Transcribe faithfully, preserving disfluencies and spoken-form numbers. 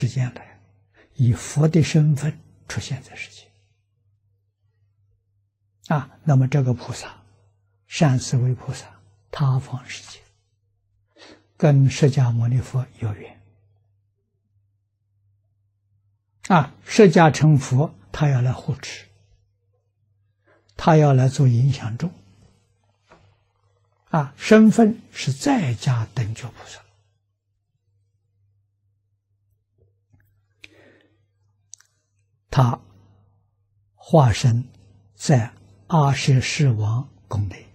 世间来，以佛的身份出现在世界。啊，那么这个菩萨，善思维菩萨，他方世界，跟释迦牟尼佛有缘。啊，释迦成佛，他要来护持，他要来做影响众。啊，身份是在家等觉菩萨。他化身在阿舍世王宫内，